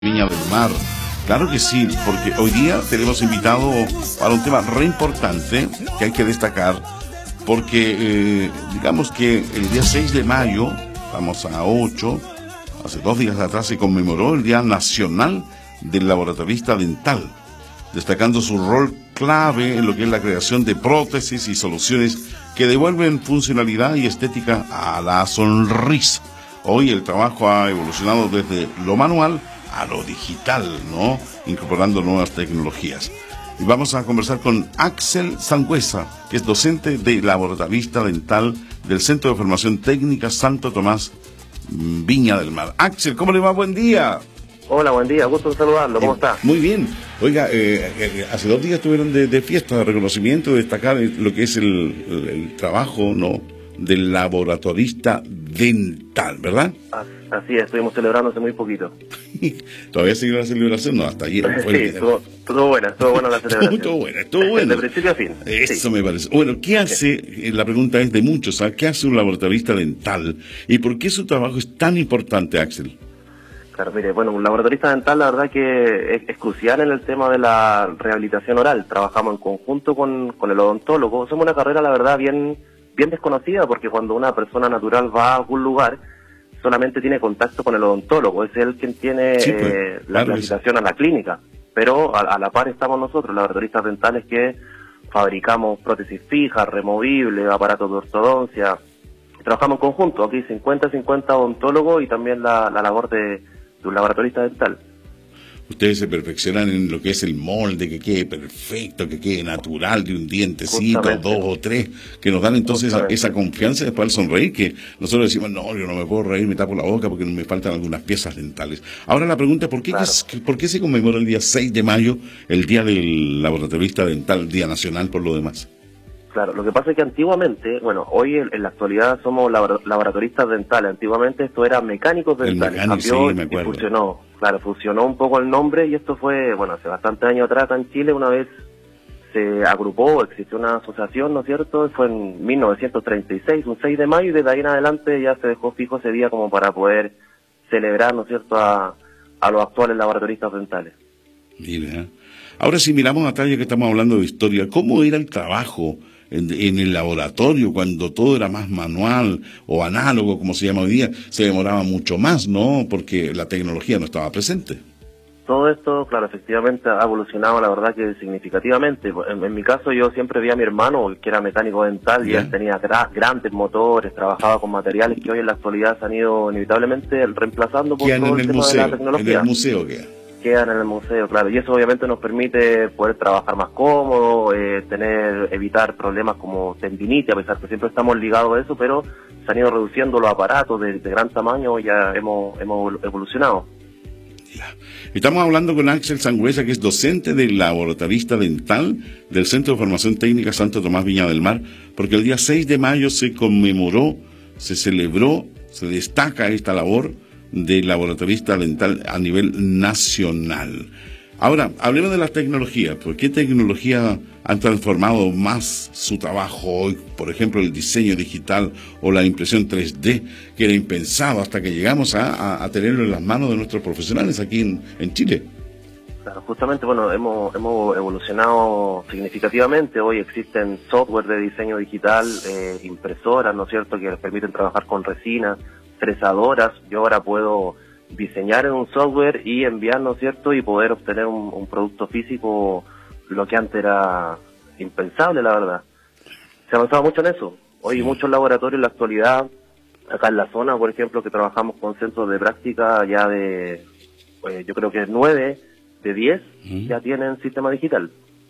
Viña del Mar. Claro que sí, porque hoy día tenemos invitado para un tema re importante que hay que destacar, porque digamos que el día 6 de mayo, estamos a 8, hace 2 días atrás se conmemoró el Día Nacional del Laboratorista Dental, destacando su rol clave en lo que es la creación de prótesis y soluciones que devuelven funcionalidad y estética a la sonrisa. Hoy el trabajo ha evolucionado desde lo manual a lo digital, ¿no? Incorporando nuevas tecnologías. Y vamos a conversar con Axel Sangüesa, que es docente de laboratorista dental del Centro de Formación Técnica Santo Tomás, Viña del Mar. Axel, ¿cómo le va? Buen día. Hola, buen día, gusto en saludarlo, ¿cómo está? Muy bien. Oiga, hace 2 días estuvieron de fiesta, de reconocimiento, de destacar lo que es el trabajo, ¿no?, del laboratorista dental, ¿verdad? Así es, estuvimos celebrando hace muy poquito. ¿Todavía sigue la celebración? No, hasta ayer. Sí, estuvo buena la celebración. Estuvo buena. De principio a fin. Eso sí. Me parece. Bueno, ¿qué hace? La pregunta es de muchos, ¿sabes? ¿Qué hace un laboratorista dental? ¿Y por qué su trabajo es tan importante, Axel? Claro, mire, bueno, un laboratorista dental la verdad que es crucial en el tema de la rehabilitación oral. Trabajamos en conjunto con el odontólogo. Somos una carrera, la verdad, bien desconocida, porque cuando una persona natural va a algún lugar, solamente tiene contacto con el odontólogo, es él quien tiene la habilitación a la clínica, pero a la par estamos nosotros, laboratoristas dentales, que fabricamos prótesis fijas, removibles, aparatos de ortodoncia. Trabajamos en conjunto, aquí 50-50 odontólogos y también la labor de un laboratorista dental. Ustedes se perfeccionan en lo que es el molde, que quede perfecto, que quede natural, de un dientecito, 2 o 3, que nos dan entonces esa confianza después al sonreír, que nosotros decimos, no, yo no me puedo reír, me tapo la boca porque me faltan algunas piezas dentales. Ahora la pregunta, ¿por qué se conmemora el día 6 de mayo, el Día del Laboratorista Dental, Día Nacional por lo demás? Claro, lo que pasa es que antiguamente, bueno, hoy en la actualidad somos laboratoristas dentales, antiguamente esto era mecánicos dentales, cambió sí, me acuerdo. y fusionó un poco el nombre, y esto fue, bueno, hace bastante años atrás acá en Chile, una vez se agrupó, existió una asociación, ¿no es cierto? Fue en 1936, un 6 de mayo, y desde ahí en adelante ya se dejó fijo ese día como para poder celebrar, ¿no es cierto?, a los actuales laboratoristas dentales. Mira, ahora si miramos atrás, ya que estamos hablando de historia, ¿cómo era el trabajo en el laboratorio cuando todo era más manual o análogo, como se llama hoy día? Se demoraba mucho más, ¿no? Porque la tecnología no estaba presente. Todo esto, claro, efectivamente ha evolucionado, la verdad, que significativamente. En mi caso, yo siempre vi a mi hermano, que era mecánico dental, y él tenía grandes motores, trabajaba con materiales que hoy en la actualidad se han ido inevitablemente reemplazando por todo el tema de la tecnología. ¿En el museo quedan en el museo, claro, y eso obviamente nos permite poder trabajar más cómodo, evitar problemas como tendinitis, a pesar que siempre estamos ligados a eso, pero se han ido reduciendo los aparatos de gran tamaño, ya hemos evolucionado. Estamos hablando con Axel Sangüesa, que es docente del laboratorista dental del Centro de Formación Técnica Santo Tomás Viña del Mar, porque el día 6 de mayo se conmemoró, se celebró, se destaca esta labor del laboratorista dental a nivel nacional. Ahora, hablemos de las tecnologías. ¿Por qué tecnologías han transformado más su trabajo hoy? Por ejemplo, el diseño digital o la impresión 3D, que era impensado hasta que llegamos a tenerlo en las manos de nuestros profesionales aquí en Chile. Claro, justamente, bueno, hemos evolucionado significativamente. Hoy existen software de diseño digital, impresoras, ¿no es cierto?, que permiten trabajar con resina, fresadoras. Yo ahora puedo diseñar en un software y enviar, ¿no es cierto?, y poder obtener un producto físico, lo que antes era impensable, la verdad. Se ha avanzado mucho en eso. Hoy muchos laboratorios en la actualidad, acá en la zona, por ejemplo, que trabajamos con centros de práctica ya de, yo creo que 9 de 10 ya tienen sistema digital.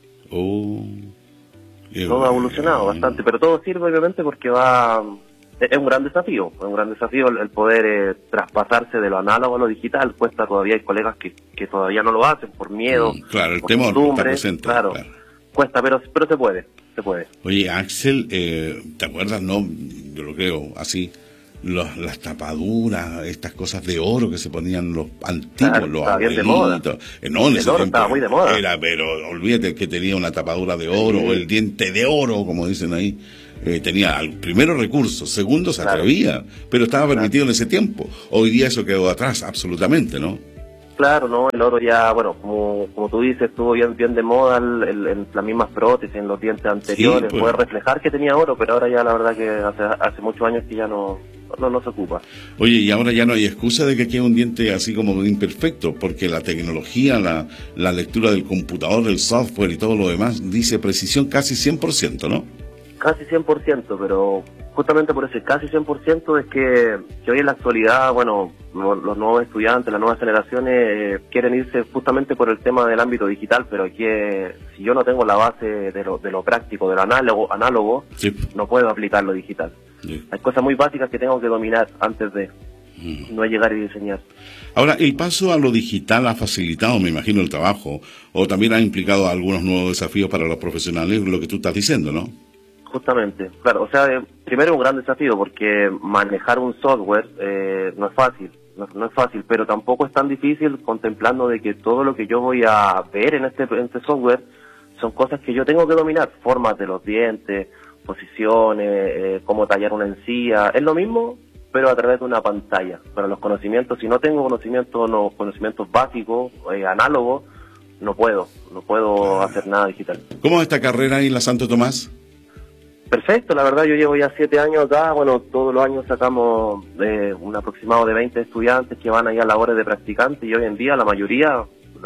Todo ha evolucionado bastante, pero todo sirve obviamente porque es un gran desafío, el poder traspasarse de lo análogo a lo digital. Cuesta, todavía hay colegas que todavía no lo hacen por miedo, claro, el por temor está presente, claro. Cuesta, pero se puede. Oye, Axel, ¿te acuerdas, no? Yo lo creo así, las tapaduras, estas cosas de oro que se ponían los antiguos, los abuelitos. No, en ese tiempo estaba muy de moda. Pero olvídate que tenía una tapadura de oro, o el diente de oro, como dicen ahí. Tenía primero recursos, segundo se atrevía, pero estaba permitido en ese tiempo. Hoy día eso quedó atrás, absolutamente, ¿no? Claro, ¿no? El oro ya, bueno, como tú dices, estuvo bien de moda en las mismas prótesis, en los dientes anteriores, Sí, pues. puede reflejar que tenía oro, pero ahora ya la verdad que hace muchos años que ya no se ocupa. Oye, y ahora ya no hay excusa de que quede un diente así como imperfecto, porque la tecnología, la lectura del computador, el software y todo lo demás dice precisión casi 100%, ¿no? Casi 100%, pero justamente por ese casi 100% es que hoy en la actualidad, bueno, los nuevos estudiantes, las nuevas generaciones quieren irse justamente por el tema del ámbito digital, pero aquí si yo no tengo la base de lo práctico, de lo análogo, Sí. no puedo aplicar lo digital. Sí. Hay cosas muy básicas que tengo que dominar antes de no llegar y diseñar. Ahora, el paso a lo digital ha facilitado, me imagino, el trabajo, o también ha implicado algunos nuevos desafíos para los profesionales, lo que tú estás diciendo, ¿no? Justamente, claro, o sea, primero un gran desafío porque manejar un software no es fácil, no es fácil, pero tampoco es tan difícil contemplando de que todo lo que yo voy a ver en este software son cosas que yo tengo que dominar, formas de los dientes, posiciones, cómo tallar una encía, es lo mismo, pero a través de una pantalla. Para los conocimientos, si no tengo conocimientos básicos, análogos, no puedo hacer nada digital. ¿Cómo es esta carrera ahí en la Santo Tomás? Perfecto, la verdad yo llevo ya 7 años acá, bueno, todos los años sacamos un aproximado de 20 estudiantes que van allá a labores de practicantes y hoy en día la mayoría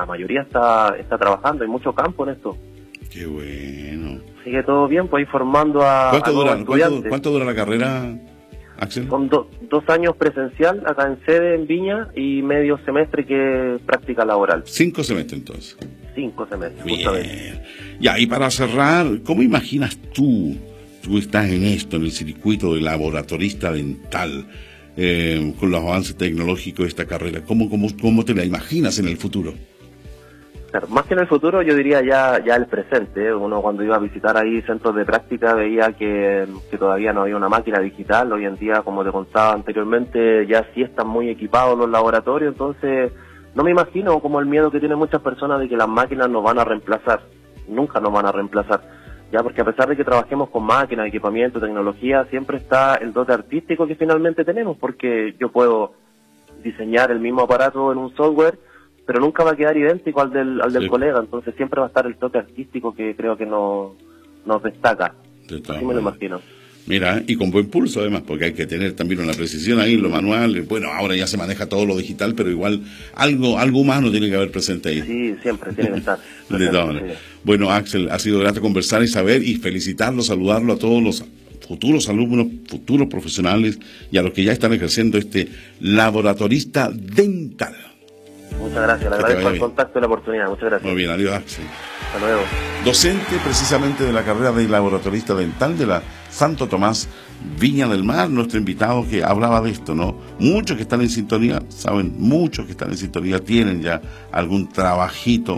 está trabajando, hay mucho campo en esto. Qué bueno. Sigue todo bien, pues ir formando a nuevos estudiantes. ¿Cuánto dura la carrera, Axel? Son 2 años presencial acá en sede, en Viña, y medio semestre que práctica laboral. 5 semestres entonces. 5 semestres, Bien. justamente. Ya, y para cerrar, ¿cómo imaginas tú estás en esto, en el circuito de laboratorista dental, con los avances tecnológicos de esta carrera? ¿Cómo te la imaginas en el futuro? Claro, más que en el futuro, yo diría ya el presente. Uno cuando iba a visitar ahí centros de práctica veía que todavía no había una máquina digital. Hoy en día, como te contaba anteriormente, ya sí están muy equipados los laboratorios, entonces no me imagino como el miedo que tienen muchas personas de que las máquinas nos van a reemplazar. Nunca nos van a reemplazar. Ya, porque a pesar de que trabajemos con máquinas, equipamiento, tecnología, siempre está el dote artístico que finalmente tenemos, porque yo puedo diseñar el mismo aparato en un software, pero nunca va a quedar idéntico al del colega, entonces siempre va a estar el toque artístico que creo que nos destaca. Así me lo imagino. Mira, y con buen pulso además, porque hay que tener también una precisión ahí en lo manual. Bueno, ahora ya se maneja todo lo digital, pero igual algo humano tiene que haber presente ahí. Sí, siempre tiene que estar. De todas maneras. Bueno, Axel, ha sido grato conversar y saber y felicitarlo, saludarlo a todos los futuros alumnos, futuros profesionales y a los que ya están ejerciendo este laboratorista dental. Muchas gracias, le agradezco el contacto y la oportunidad. Muchas gracias. Muy bien, adiós, Axel. Hasta luego. Docente precisamente de la carrera de laboratorista dental de la Santo Tomás Viña del Mar, nuestro invitado que hablaba de esto, ¿no? Muchos que están en sintonía, saben, muchos que están en sintonía tienen ya algún trabajito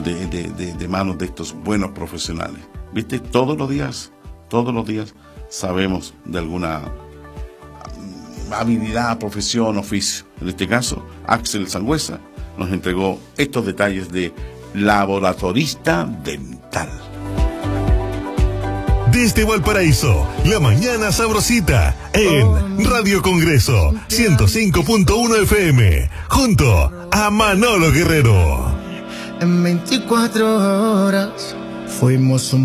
de manos de estos buenos profesionales. ¿Viste? Todos los días sabemos de alguna habilidad, profesión, oficio. En este caso, Axel Sangüesa nos entregó estos detalles de laboratorista dental. Desde Valparaíso, la mañana sabrosita en Radio Congreso 105.1 FM, junto a Manolo Guerrero. En 24 horas fuimos un